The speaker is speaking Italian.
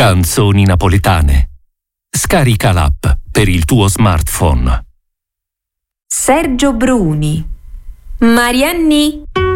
Canzoni napoletane. Scarica l'app per il tuo smartphone. Sergio Bruni. Marianni.